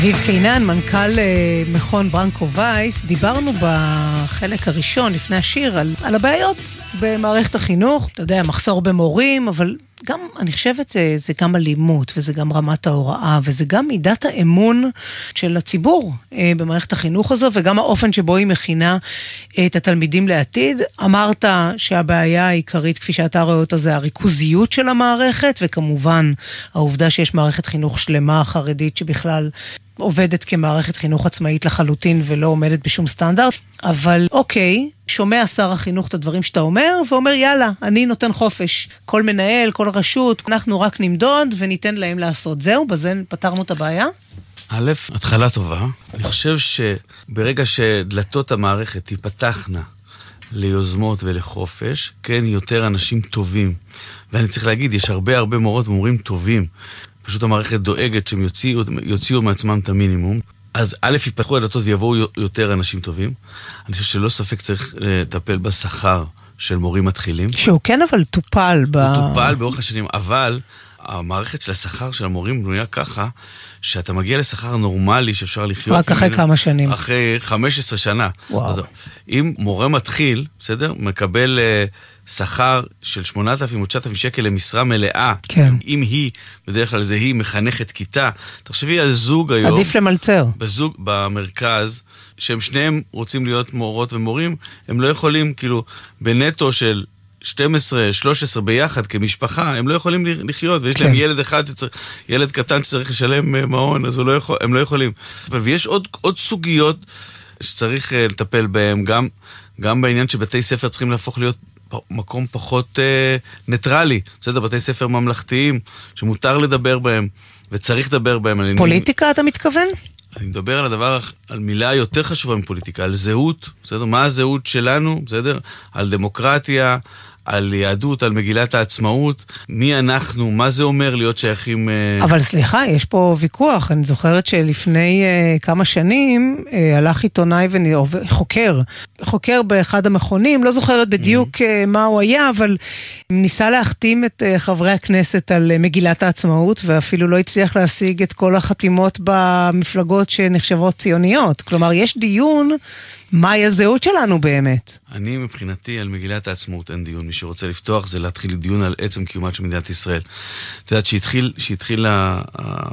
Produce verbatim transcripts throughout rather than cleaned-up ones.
אביב קינן, מנכ"ל מכון ברנקו וייס, דיברנו בחלק הראשון לפני השיר על, על הבעיות במערכת החינוך, אתה יודע, מחסור במורים, אבל גם, אני חושבת, זה גם אלימות, וזה גם רמת ההוראה, וזה גם מידת האמון של הציבור במערכת החינוך הזו, וגם האופן שבו היא מכינה את התלמידים לעתיד. אמרת שהבעיה העיקרית, כפי שאתה רואה אותה, זה הריכוזיות של המערכת, וכמובן העובדה שיש מערכת חינוך שלמה חרדית שבכלל עובדת כמערכת חינוך עצמאית לחלוטין ולא עומדת בשום סטנדרט, אבל אוקיי, שומע שר החינוך את הדברים שאתה אומר, ואומר יאללה, אני נותן חופש, כל מנהל, כל רשות, אנחנו רק נמדוד וניתן להם לעשות. זהו, בזה פתרנו את הבעיה? א', התחלה טובה. אני חושב שברגע שדלתות המערכת תיפתחנה ליוזמות ולחופש, כן, יותר אנשים טובים. ואני צריך להגיד, יש הרבה הרבה מורות ומורים טובים. פשוט המערכת דואגת שהם יוציאו, יוציאו מעצמם את המינימום. אז א', יפתחו הדלתות ויבואו יותר אנשים טובים. אני חושב שלא ספק צריך לטפל בשכר של מורים מתחילים. שהוא כן אבל טופל ב... הוא טופל באורך השנים, אבל המערכת של השכר של המורים בנויה ככה, שאתה מגיע לשכר נורמלי שאפשר לחיות... רק אחרי כמה שנים. אחרי חמש עשרה שנה. וואו. אם מורה מתחיל, בסדר? מקבל שכר של שמונת אלפים או תשעת אלפים שקל למשרה מלאה. כן. אם היא, בדרך כלל זה היא, מחנכת כיתה. תחשבי על זוג היום... עדיף למלצר. בזוג, במרכז, שהם שניהם רוצים להיות מורות ומורים, הם לא יכולים, כאילו, בנטו של... שתים עשרה, שלוש עשרה ביחד כמשפחה, הם לא יכולים לחיות, ויש כן. להם ילד אחד שצריך, ילד קטן שצריך לשלם מעון, אז לא יכול, הם לא יכולים. ויש עוד, עוד סוגיות שצריך uh, לטפל בהם, גם, גם בעניין שבתי ספר צריכים להפוך להיות מקום פחות uh, ניטרלי, בסדר, בתי ספר ממלכתיים, שמותר לדבר בהם, וצריך לדבר בהם. פוליטיקה אני... אתה מתכוון? אני מדבר על הדבר, על מילה יותר חשובה מפוליטיקה, על זהות, בסדר? מה הזהות שלנו, בסדר? על דמוקרטיה, על יהדות, על מגילת העצמאות, מי אנחנו, מה זה אומר להיות שייכים... אבל סליחה, יש פה ויכוח, אני זוכרת שלפני uh, כמה שנים uh, הלך עיתונאי וחוקר, חוקר באחד המכונים, לא זוכרת בדיוק uh, מה הוא היה, אבל ניסה להחתים את uh, חברי הכנסת על uh, מגילת העצמאות, ואפילו לא הצליח להשיג את כל החתימות במפלגות שנחשבות ציוניות. כלומר, יש דיון... מהי הזהות שלנו באמת? אני מבחינתי על מגילת העצמאות אין דיון. מי שרוצה לפתוח זה להתחיל דיון על עצם קיומה של מדינת ישראל. אתה יודעת, שהתחיל, שהתחילה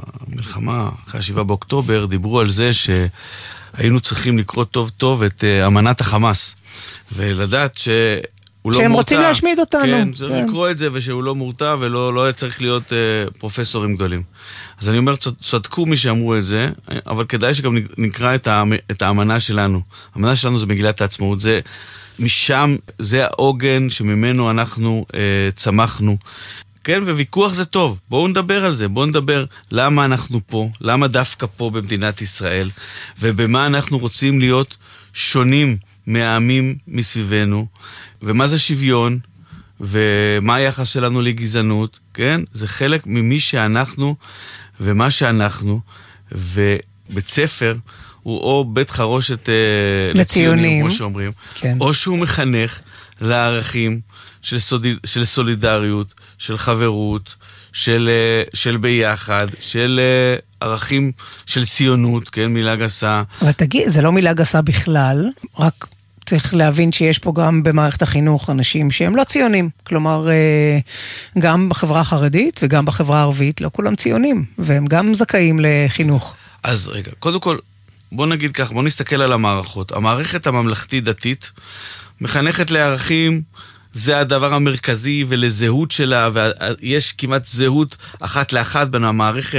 המלחמה אחרי השבעה באוקטובר, דיברו על זה שהיינו צריכים לקרוא טוב טוב את אמנת החמאס. ולדעת ש... שהם רוצים להשמיד אותנו. כן, צריך כן. לקרוא את זה ושהוא לא מורתע ולא לא צריך להיות uh, פרופסורים גדולים. אז אני אומר, צדקו מי שאמרו את זה, אבל כדאי שגם נקרא את, ה, את האמנה שלנו. האמנה שלנו זה מגילת העצמאות. זה, משם, זה העוגן שממנו אנחנו uh, צמחנו. כן, וויכוח זה טוב. בואו נדבר על זה. בואו נדבר למה אנחנו פה, למה דווקא פה במדינת ישראל, ובמה אנחנו רוצים להיות שונים מהעמים מסביבנו, ומה זה שוויון, ומה היחס שלנו לגזענות, כן? זה חלק ממי שאנחנו, ומה שאנחנו, ובית ספר הוא או בית חרושת לציונים, לציונים כמו שאומרים, כן. או שהוא מחנך לערכים של, סודי, של סולידריות, של חברות, של, של ביחד, של ערכים של ציונות, כן? מילה גסה. אבל תגיד, זה לא מילה גסה בכלל, רק... צריך להבין שיש פה גם במערכת החינוך אנשים שהם לא ציונים. כלומר, גם בחברה החרדית וגם בחברה הערבית, לא כולם ציונים, והם גם זכאים לחינוך. אז רגע, קודם כל, בוא נגיד כך, בוא נסתכל על המערכות. המערכת הממלכתית-דתית מחנכת לערכים, זה הדבר המרכזי ולזהות שלה, ויש כמעט זהות אחת לאחת בין המערכת,